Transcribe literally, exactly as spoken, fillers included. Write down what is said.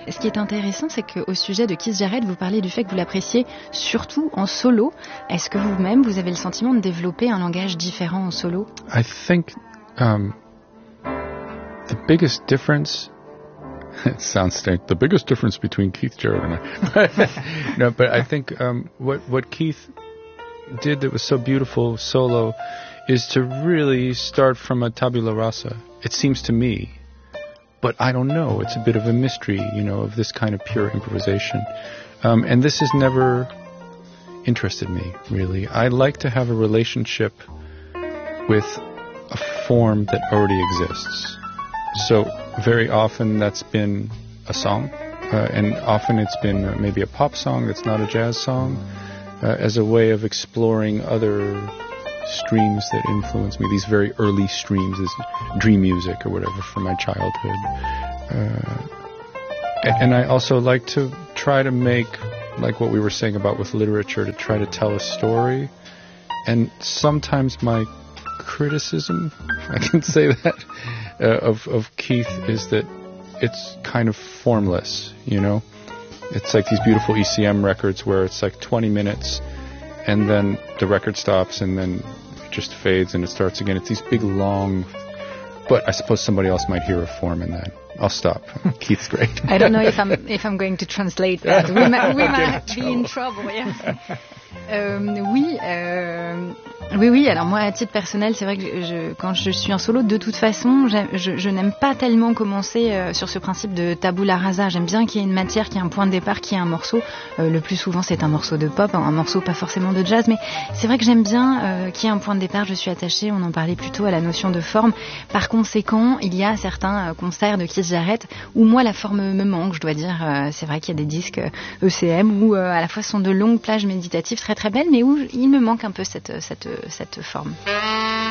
Ce qui est intéressant, c'est qu'au sujet de Keith Jarrett, vous parlez du fait que vous l'appréciez surtout en solo. Est-ce que vous-même, vous avez le sentiment de développer un langage différent en solo? I think um, the biggest difference... It sounds strange. The biggest difference between Keith Jarrett and I. No, but I think um, what what Keith did that was so beautiful solo is to really start from a tabula rasa. It seems to me, but I don't know. It's a bit of a mystery, you know, of this kind of pure improvisation. Um, and this has never interested me, really. I like to have a relationship with a form that already exists. So very often that's been a song, uh, and often it's been uh, maybe a pop song that's not a jazz song, uh, as a way of exploring other streams that influence me, these very early streams, this dream music or whatever from my childhood. Uh, and, and I also like to try to make, like what we were saying about with literature, to try to tell a story. And sometimes my criticism, if I can say that, uh, of, of Keith is that it's kind of formless, you know? It's like these beautiful E C M records where it's like twenty minutes and then the record stops and then it just fades and it starts again. It's these big, long... But I suppose somebody else might hear a form in that. I'll stop. Keith's great. I don't know if I'm if I'm going to translate that. We might, we might be in trouble. Yeah. Euh, oui, euh, oui, oui. Alors moi, à titre personnel, c'est vrai que je, quand je suis en solo, de toute façon, je, je n'aime pas tellement commencer euh, sur ce principe de tabula rasa. J'aime bien qu'il y ait une matière, qu'il y ait un point de départ, qu'il y ait un morceau. Euh, le plus souvent, c'est un morceau de pop, un morceau pas forcément de jazz, mais c'est vrai que j'aime bien euh, qu'il y ait un point de départ. Je suis attachée, on en parlait plutôt à la notion de forme. Par conséquent, il y a certains euh, concerts de Keith Jarrett où moi la forme me manque, je dois dire. Euh, c'est vrai qu'il y a des disques euh, E C M où euh, à la fois ce sont de longues plages méditatives très très belles, mais où il me manque un peu cette, cette, cette forme.